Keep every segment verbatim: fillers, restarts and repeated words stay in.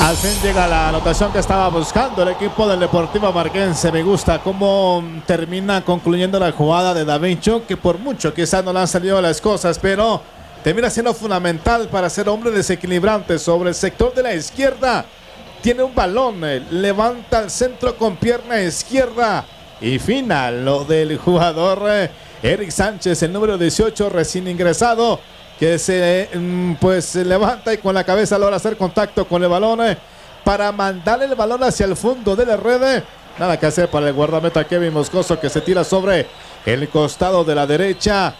Al fin llega la anotación que estaba buscando el equipo del Deportivo Marquense. Me gusta cómo termina concluyendo la jugada de Davincho, que por mucho quizás no le han salido las cosas, pero termina siendo fundamental para ser hombre desequilibrante sobre el sector de la izquierda. Tiene un balón, levanta el centro con pierna izquierda y final lo del jugador eh, Eric Sánchez, el número dieciocho recién ingresado, que se pues se levanta y con la cabeza logra hacer contacto con el balón eh, para mandar el balón hacia el fondo de la red. Nada que hacer para el guardameta Kevin Moscoso, que se tira sobre el costado de la derecha.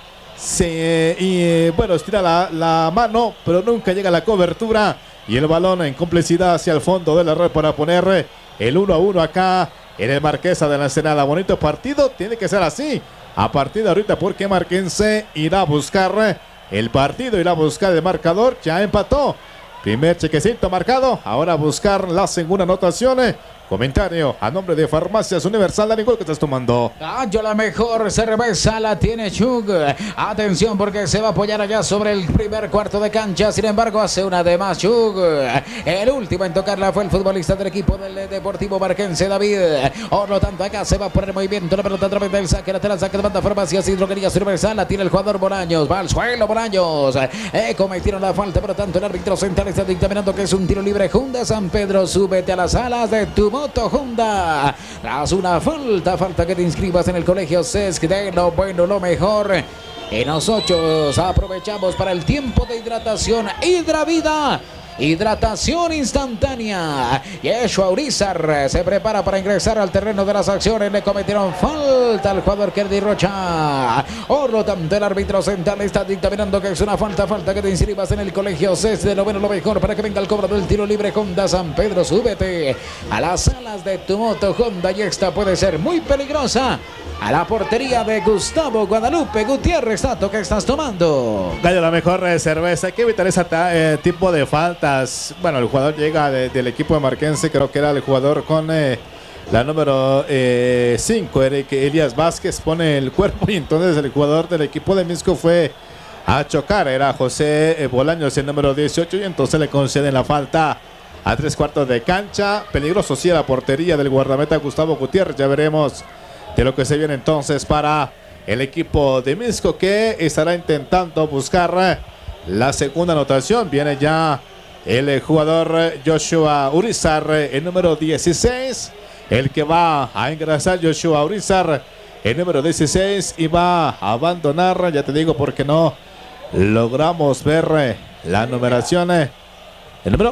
Se, y bueno, estira la, la mano, pero nunca llega a la cobertura. Y el balón en complicidad hacia el fondo de la red para poner el uno a uno acá en el Marquesa de la Ensenada. Bonito partido, tiene que ser así a partir de ahorita, porque Marquense irá a buscar el partido, irá a buscar el marcador. Ya empató. Primer chequecito marcado. Ahora a buscar la segunda anotación. Comentario a nombre de Farmacias Universal. Dani, ¿cuál que estás tomando? Gallo, la mejor cerveza la tiene Chug. Atención, porque se va a apoyar allá sobre el primer cuarto de cancha. Sin embargo, hace una de más Chug. El último en tocarla fue el futbolista del equipo del Deportivo Marquense, David. Por lo tanto, acá se va a poner en movimiento la pelota a través del saque lateral. Saque de banda. Farmacias y Droguerías Universal la tiene el jugador Bolaños. Va al suelo Bolaños. Eh, cometieron la falta, por lo tanto, el árbitro central está dictaminando que es un tiro libre. Honda San Pedro, súbete a las alas de tu Moto Honda. Tras una falta, falta que te inscribas en el colegio C E S C de lo bueno, lo mejor. Y nosotros aprovechamos para el tiempo de hidratación. Hidravida. Hidratación instantánea. Yeshua Urizar se prepara para ingresar al terreno de las acciones. Le cometieron falta al jugador Kerdy Rocha. Por lo tanto, el árbitro central está dictaminando que es una falta. Falta que te inscribas en el colegio C E S de lo bueno, lo mejor, para que venga el cobro del tiro libre. Honda San Pedro, súbete a las alas de tu Moto Honda. Y esta puede ser muy peligrosa. A la portería de Gustavo Guadalupe Gutiérrez. Tato, ¿qué estás tomando? Gallo, la mejor eh, cerveza. Hay que evitar ese eh, tipo de faltas. Bueno, el jugador llega de, del equipo de Marquense. Creo que era el jugador con eh, la número cinco, eh, Elías Vázquez. Pone el cuerpo y entonces el jugador del equipo de Misco fue a chocar. Era José eh, Bolaños, el número dieciocho. Y entonces le conceden la falta a tres cuartos de cancha. Peligroso sí a la portería del guardameta Gustavo Gutiérrez. Ya veremos de lo que se viene entonces para el equipo de Misco, que estará intentando buscar la segunda anotación. Viene ya el jugador Joshua Urizar, el número dieciséis, el que va a ingresar. Joshua Urizar, el número dieciséis, y va a abandonar. Ya te digo porque no logramos ver la numeración. El número,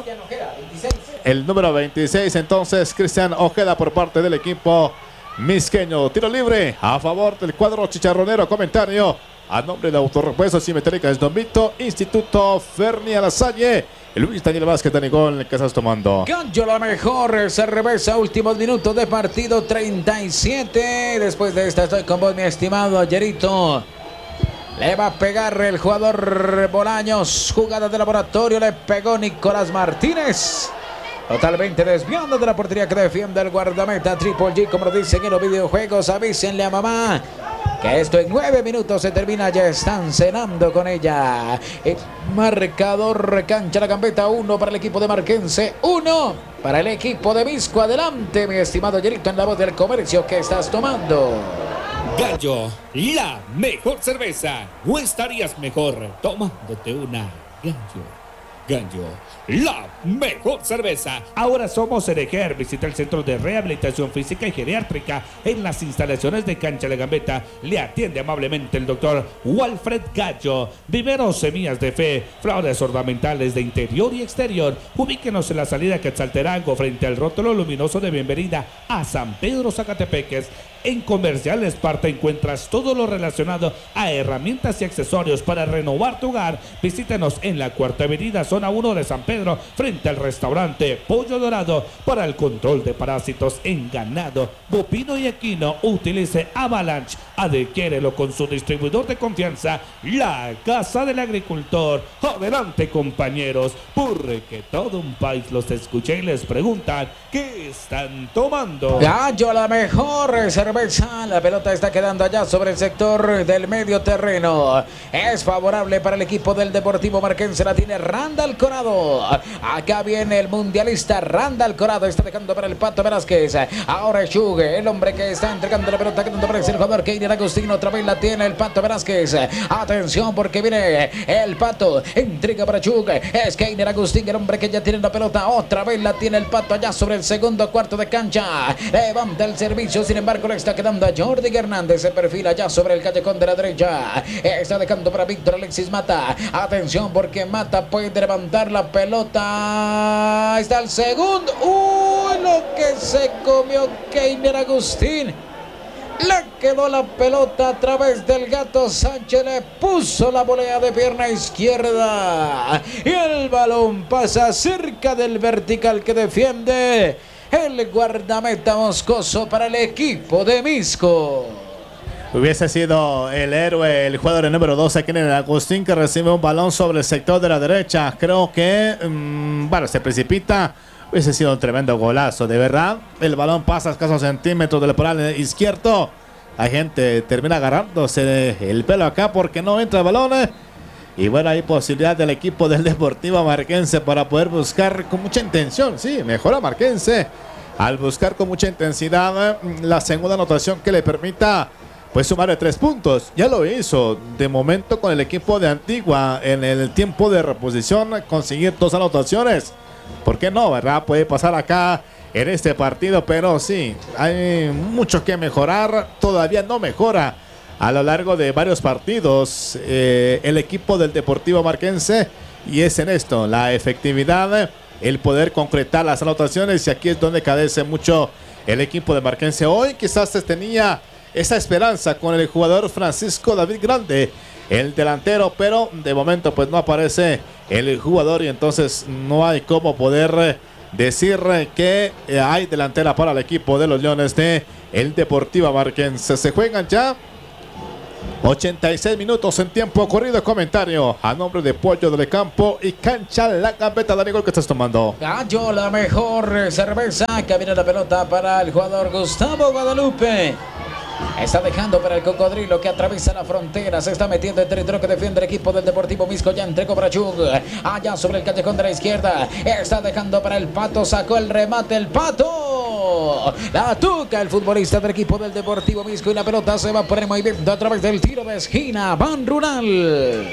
el número veintiséis, entonces Cristian Ojeda por parte del equipo misqueño. Tiro libre a favor del cuadro chicharronero. Comentario a nombre de Autorepuestos y Metálicas Don Vito, Instituto Ferni Alasalle, Luis Daniel Vázquez. Dani, ¿qué estás tomando? Gallo, la mejor cerveza. Últimos minutos de partido, treinta y siete. Después de esta estoy con vos, mi estimado Ayerito. Le va a pegar el jugador Bolaños. Jugada de laboratorio. Le pegó Nicolás Martínez. Totalmente desviando de la portería que defiende el guardameta Triple G, como lo dicen en los videojuegos. Avísenle a mamá que esto en nueve minutos se termina. Ya están cenando con ella. El marcador cancha la gambeta, uno para el equipo de Marquense, uno para el equipo de Misco. Adelante, mi estimado Yerito, en la voz del comercio. ¿Qué estás tomando? Gallo, la mejor cerveza. ¿No estarías mejor tomándote una Gallo? Gallo, la mejor cerveza. Ahora somos Ereger. Visita el Centro de Rehabilitación Física y Geriátrica en las instalaciones de Cancha La Gambeta. Le atiende amablemente el doctor Walfred Gallo. Viveros Semillas de Fe, flores ornamentales de interior y exterior. Ubíquenos en la salida Quetzaltenango frente al rótulo luminoso de bienvenida a San Pedro Zacatepeques. En Comercial Esparta encuentras todo lo relacionado a herramientas y accesorios para renovar tu hogar. Visítanos en la Cuarta Avenida, zona uno de San Pedro, frente al restaurante Pollo Dorado. Para el control de parásitos en ganado, bovino y equino, utilice Avalanche. Adquiérelo con su distribuidor de confianza, la Casa del Agricultor. Adelante, compañeros, porque todo un país los escucha y les preguntan ¿qué están tomando? Gallo, la mejor cerveza cerveza. La pelota está quedando allá sobre el sector del medio terreno. Es favorable para el equipo del Deportivo Marquense. La tiene Randall Corado. Acá viene el mundialista Randall Corado. Está dejando para el Pato Velázquez. Ahora es Chug, el hombre que está entregando la pelota. Quedando para el jugador Keiner Agustín. Otra vez la tiene el Pato Velázquez. Atención porque viene el Pato. Entrega para Chug. Es Keiner Agustín, el hombre que ya tiene la pelota. Otra vez la tiene el Pato allá sobre el segundo cuarto de cancha. Levanta el servicio. Sin embargo, le está quedando a Jordi Hernández. Se perfila ya sobre el callejón de la derecha. Está dejando para Víctor Alexis Mata. Atención porque Mata puede levantar la pelota. Ahí está el segundo. Uy, lo que se comió Keiner Agustín. Le quedó la pelota a través del Gato Sánchez. Le puso la volea de pierna izquierda. Y el balón pasa cerca del vertical que defiende el guardameta moscoso para el equipo de Misco. Hubiese sido el héroe, el jugador número doce, Keiner Agustín, que recibe un balón sobre el sector de la derecha. Creo que, mmm, bueno, se precipita. Hubiese sido un tremendo golazo, de verdad. El balón pasa a escasos centímetros del poral izquierdo. La gente termina agarrándose el pelo acá porque no entra el balón. Y bueno, hay posibilidad del equipo del Deportivo Marquense para poder buscar con mucha intención. Sí, mejora Marquense al buscar con mucha intensidad la segunda anotación que le permita pues sumar de tres puntos. Ya lo hizo de momento con el equipo de Antigua en el tiempo de reposición, conseguir dos anotaciones. ¿Por qué no, verdad? Puede pasar acá en este partido, pero sí, hay mucho que mejorar. Todavía no mejora a lo largo de varios partidos eh, el equipo del Deportivo Marquense, y es en esto, la efectividad, el poder concretar las anotaciones, y aquí es donde carece mucho el equipo de Marquense. Hoy quizás se tenía esa esperanza con el jugador Francisco David Grande, el delantero, pero de momento pues no aparece el jugador, y entonces no hay cómo poder decir que hay delantera para el equipo de los Leones de el Deportivo Marquense. Se juegan ya ochenta y seis minutos en tiempo corrido. Comentario a nombre de Pollo del Campo y Cancha La Gambeta. Dani, ¿qué estás tomando? Gallo, la mejor cerveza. Que viene la pelota para el jugador Gustavo Guadalupe. Está dejando para el Cocodrilo que atraviesa la frontera. Se está metiendo en territorio que defiende el equipo del Deportivo Misco. Ya entregó para Chug. Allá sobre el callejón de la izquierda. Está dejando para el Pato. Sacó el remate el Pato. La tuca el futbolista del equipo del Deportivo Misco. Y la pelota se va por el movimiento a través del tiro de esquina. Ban Rural.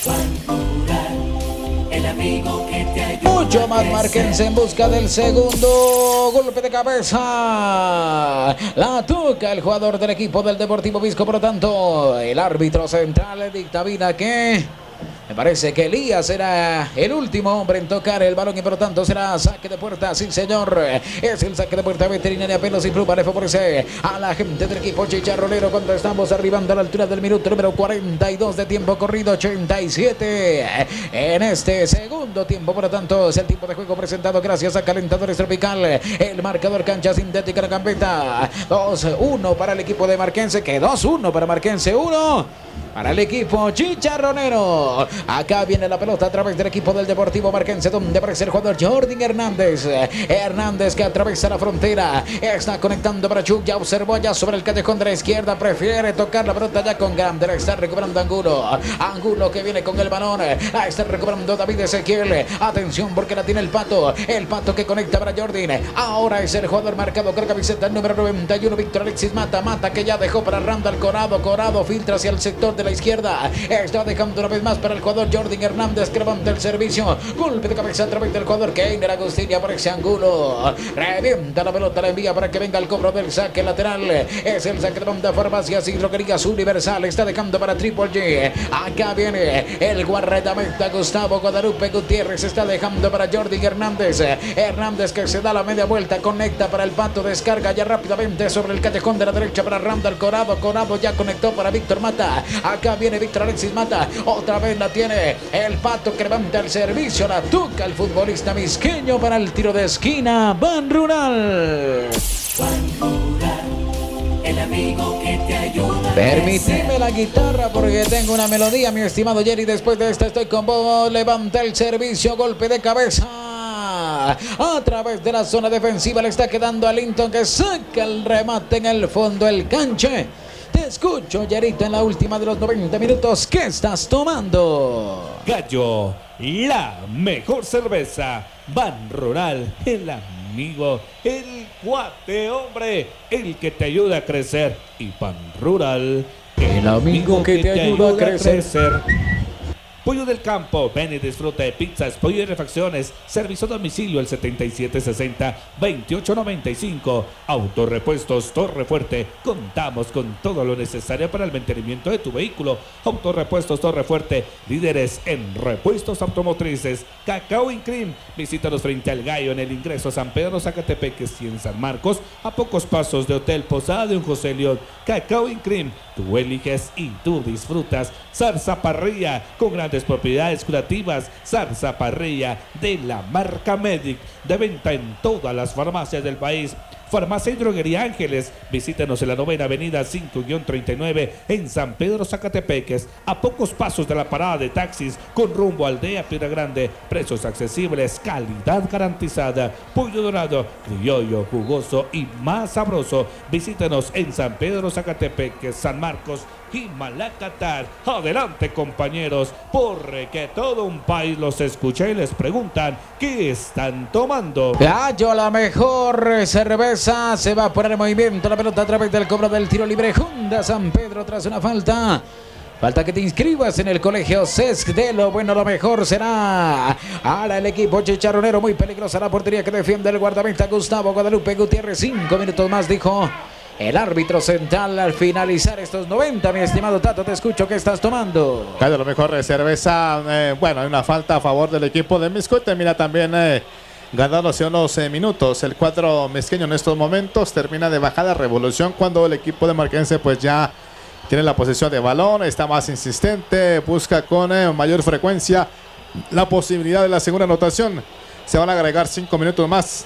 El amigo que te ayuda. Mucho más Marquense en busca del segundo golpe de cabeza. La toca el jugador del equipo del Deportivo Misco. Por lo tanto, el árbitro central dictamina que me parece que Elías será el último hombre en tocar el balón, y por lo tanto será saque de puerta. Sí, señor, es el saque de puerta. Veterinaria Pelos y Pluma le favorece a la gente del equipo chicharronero cuando estamos arribando a la altura del minuto número cuarenta y dos de tiempo corrido, ochenta y siete en este segundo tiempo. Por lo tanto, es el tiempo de juego presentado gracias a Calentadores Tropical. El marcador cancha sintética La Gambeta. dos uno para el equipo de Marquense, que dos uno para Marquense, uno para el equipo chicharronero. Acá viene la pelota a través del equipo del Deportivo Marquense, donde aparece el jugador Jordi Hernández. Hernández que atraviesa la frontera. Está conectando para Chug. Ya observó ya sobre el callejón de la izquierda. Prefiere tocar la pelota ya con Grande. La está recuperando Angulo. Angulo que viene con el balón. La está recuperando David Ezequiel. Atención porque la tiene el Pato. El Pato que conecta para Jordi. Ahora es el jugador marcado con camiseta número noventa y uno, Víctor Alexis Mata. Mata que ya dejó para Randall Corado. Corado filtra hacia el sector de la izquierda. Está dejando una vez más para el jugador Jordi Hernández, que levanta el servicio. Golpe de cabeza a través del jugador Keiner Agustín. Y aparece Angulo. Revienta la pelota, la envía para que venga el cobro del saque lateral. Es el saque de banda Farmacias y Droguerías Universal. Está dejando para Triple G. Acá viene el guardameta Gustavo Guadalupe Gutiérrez. Está dejando para Jordi Hernández. Hernández que se da la media vuelta. Conecta para el Pato. Descarga ya rápidamente sobre el callejón de la derecha para Randall Corado. Corado ya conectó para Víctor Mata. Acá viene Víctor Alexis Mata. Otra vez la tiene el Pato que levanta el servicio. La tuca el futbolista misqueño para el tiro de esquina. Ban Rural. El amigo que te ayuda. Permitime la guitarra porque tengo una melodía, mi estimado Jerry. Después de esta estoy con vos. Levanta el servicio. Golpe de cabeza. Rocha a través de la zona defensiva. Le está quedando a Linton que saca el remate en el fondo del canche. Te escucho, Yerito, en la última de los noventa minutos. ¿Qué estás tomando? Gallo, la mejor cerveza. Ban Rural, el amigo, el cuate, hombre, el que te ayuda a crecer. Y Ban Rural, el, el amigo que, que te, te ayuda, ayuda a crecer. A crecer. Pollo del Campo, ven y disfruta de pizzas, pollo y refacciones. Servicio a domicilio el setenta y siete sesenta, veintiocho noventa y cinco. Autorepuestos Torre Fuerte. Contamos con todo lo necesario para el mantenimiento de tu vehículo. Autorepuestos Torre Fuerte, líderes en repuestos automotrices. Cacao Incrim, visítanos frente al Gallo en el ingreso a San Pedro Zacatepeques y en San Marcos, a pocos pasos de Hotel Posada de un José León. Cacao Incrim, tú eliges y tú disfrutas. Zarza Parrilla, con grandes propiedades curativas. Zarza Parrilla de la marca Medic, de venta en todas las farmacias del país. Farmacia y Droguería Ángeles, visítenos en la novena avenida cinco treinta y nueve en San Pedro Zacatepeques, a pocos pasos de la parada de taxis con rumbo a Aldea Piedra Grande. Precios accesibles, calidad garantizada. Pollo dorado, criollo, jugoso y más sabroso. Visítenos en San Pedro Zacatepeques, San Marcos y Malacatar. Adelante, compañeros, porque todo un país los escucha y les preguntan qué están tomando. Gallo, la mejor cerveza. Se va a poner en movimiento la pelota a través del cobro del tiro libre. Honda San Pedro tras una falta. Falta que te inscribas en el colegio C E S C. De lo bueno, lo mejor será. Ahora el equipo chicharronero, muy peligrosa la portería que defiende el guardameta Gustavo Guadalupe Gutiérrez. Cinco minutos más, dijo el árbitro central al finalizar estos noventa. Mi estimado Tato, te escucho. ¿Qué estás tomando? Gallo, lo mejor de cerveza. Eh, bueno, hay una falta a favor del equipo de Misco. Y termina también eh, ganándose unos eh, minutos. El cuadro misqueño en estos momentos termina de bajada revolución cuando el equipo de Marquense pues ya tiene la posesión de balón, está más insistente, busca con eh, mayor frecuencia la posibilidad de la segunda anotación. Se van a agregar cinco minutos más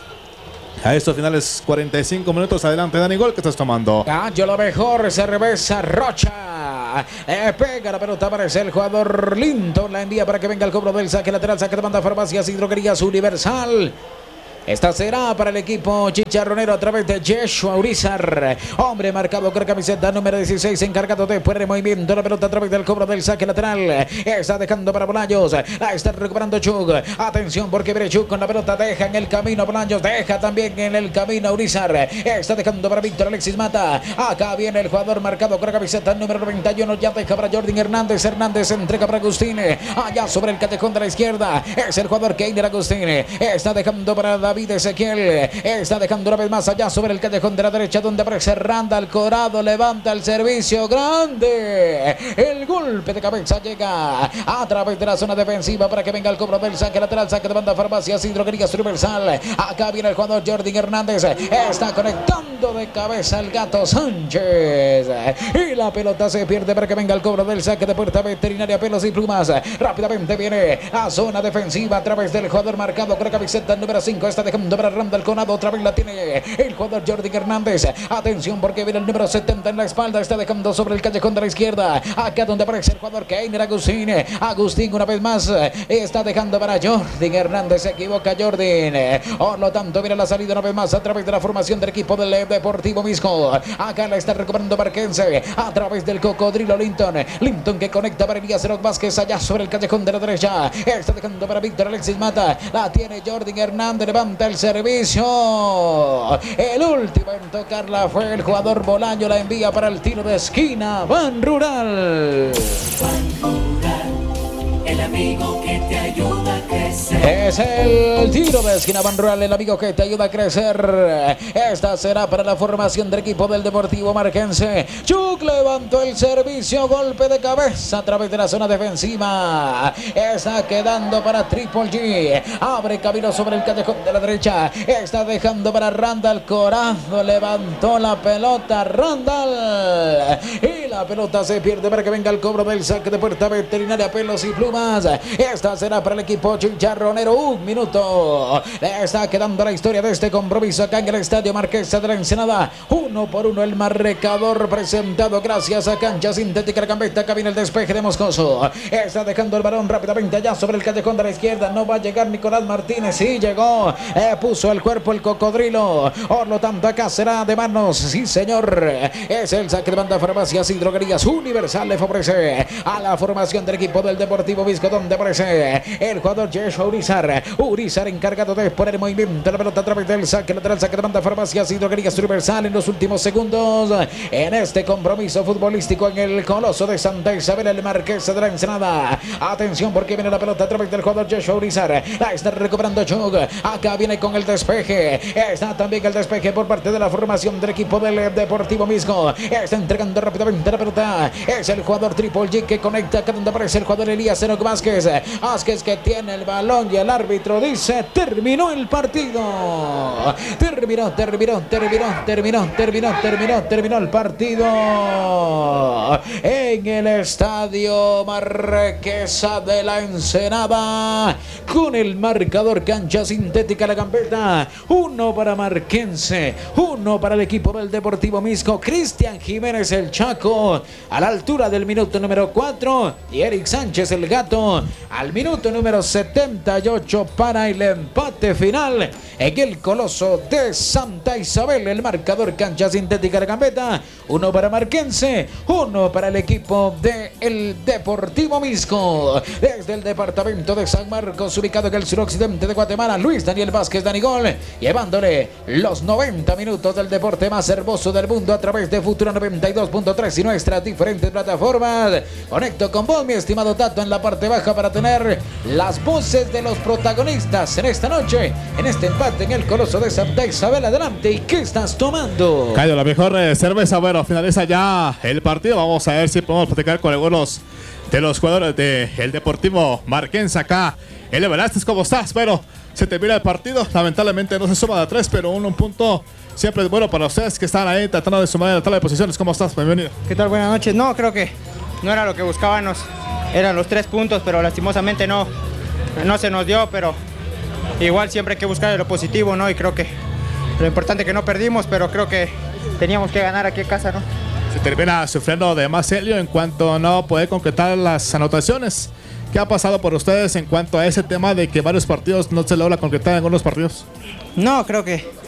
a estos finales. Cuarenta y cinco minutos. Adelante, Dani Gol, ¿qué estás tomando? Gallo, lo mejor, cerveza Rocha. Eh, pega la pelota, aparece el jugador Linton, la envía para que venga el cobro del saque lateral, saque de banda. Farmacias y Droguerías Universal. Esta será para el equipo chicharronero a través de Yeshua Urizar. Hombre marcado con camiseta número dieciséis, encargado de poner en movimiento la pelota a través del cobro del saque lateral. Está dejando para Bolaños. La está recuperando Chug. Atención porque viene Chug con la pelota. Deja en el camino Bolaños. Deja también en el camino Urizar. Está dejando para Víctor Alexis Mata. Acá viene el jugador marcado con camiseta número noventa y uno. Ya deja para Jordan Hernández. Hernández entrega para Agustín. Allá sobre el callejón de la izquierda. Es el jugador Keiner Agustín. Está dejando para David Ezequiel, está dejando una vez más allá sobre el callejón de la derecha donde aparece Randall Corado, levanta el servicio grande, el golpe de cabeza llega a través de la zona defensiva para que venga el cobro del saque lateral, saque de banda. Farmacias y Droguerías Universal. Acá viene el jugador Jordan Hernández, está conectando de cabeza el Gato Sánchez y la pelota se pierde para que venga el cobro del saque de puerta veterinaria Pelos y Plumas. Rápidamente viene a zona defensiva a través del jugador marcado con la camiseta número cinco. Está dejando para Randall Conado, otra vez la tiene el jugador Jordan Hernández. Atención porque viene el número setenta en la espalda, está dejando sobre el callejón de la izquierda, acá donde aparece el jugador Keiner Agustín. Agustín una vez más está dejando para Jordan Hernández, se equivoca Jordan, por lo tanto viene la salida una vez más a través de la formación del equipo del Deportivo Misco. Acá la está recuperando Marquense a través del cocodrilo Linton, Linton que conecta para Elías Rock Vázquez allá sobre el callejón de la derecha, está dejando para Víctor Alexis Mata, la tiene Jordan Hernández, levanta el servicio. El último en tocarla fue el jugador Bolaño, la envía para el tiro de esquina. Ban Rural. Ban Rural, el amigo que te ayuda a crecer. Es el tiro de esquina Ban Rural, el amigo que te ayuda a crecer. Esta será para la formación del equipo del Deportivo Marquense. Chuk levantó el servicio, golpe de cabeza a través de la zona defensiva. Está quedando para Triple G. Abre camino sobre el callejón de la derecha. Está dejando para Randall Corado. Levantó la pelota Randall. Y la pelota se pierde para que venga el cobro del saque de puerta veterinaria Pelos y Plumas. Esta será para el equipo chicharronero. Un minuto. Le está quedando la historia de este compromiso acá en el Estadio Marquesa de la Ensenada. Un Uno por uno el marcador presentado gracias a Cancha Sintética La Gambeta. Acá viene el despeje de Moscoso. Está dejando el balón rápidamente allá sobre el callejón de la izquierda. No va a llegar Nicolás Martínez. Sí llegó. Eh, puso el cuerpo el cocodrilo. Por lo tanto acá será de manos. Sí señor. Es el saque de banda. Farmacias y Droguerías Universal le favorece a la formación del equipo del Deportivo Visco, donde aparece el jugador Yeshua Urizar. Urizar encargado de poner movimiento la pelota a través del saque lateral. Saque de banda. Farmacias y Droguerías Universal en los últimos segundos en este compromiso futbolístico en el Coloso de Santa Isabel, el Marqués de la Ensenada. Atención porque viene la pelota a través del jugador Yeshua Urizar. La está recuperando Chug. Acá viene con el despeje. Está también el despeje por parte de la formación del equipo del Deportivo Misco. Está entregando rápidamente la pelota. Es el jugador Triple G que conecta acá donde aparece el jugador Elías Enoc Vázquez. Vázquez que tiene el balón y el árbitro dice: terminó el partido. Terminó, terminó, terminó, terminó, terminó, terminó, terminó el partido en el estadio Marquesa de la Ensenada con el marcador Cancha Sintética La Gambeta. Uno para Marquense, uno para el equipo del Deportivo Misco. Cristian Jiménez el Chaco a la altura del minuto número cuatro y Eric Sánchez el Gato al minuto número setenta y ocho para el empate final en el Coloso de Santa Isabel. El marcador Cancha Sintética La Gambeta, uno para Marquense, uno para el equipo del Deportivo Misco. Desde el departamento de San Marcos, ubicado en el suroccidente de Guatemala, Luis Daniel Vázquez Danigol, llevándole los noventa minutos del deporte más hermoso del mundo a través de Futura noventa y dos punto tres y nuestras diferentes plataformas. Conecto con vos, mi estimado Tato, en la parte baja para tener las voces de los protagonistas en esta noche, en este empate en el Coloso de Santa Isabel. Adelante, ¿y qué estás tomando? Cayo, la mejor eh, cerveza. Bueno, finaliza ya el partido. Vamos a ver si podemos platicar con algunos de los jugadores del Deportivo Marquense acá. Ele Velázquez, ¿cómo estás? Bueno, se termina el partido. Lamentablemente no se suma de tres, pero un, un punto siempre es bueno para ustedes que están ahí tratando de sumar en la tabla de posiciones. ¿Cómo estás? Bienvenido. ¿Qué tal? Buenas noches. No, creo que no era lo que buscábamos. Eran los tres puntos, pero lastimosamente no, no se nos dio. Pero igual siempre hay que buscar lo positivo, ¿no? Y creo que lo importante es que no perdimos, pero creo que teníamos que ganar aquí en casa, ¿no? Se termina sufriendo de más Helio en cuanto a no poder concretar las anotaciones. ¿Qué ha pasado por ustedes en cuanto a ese tema de que varios partidos no se logra concretar en algunos partidos? No, creo que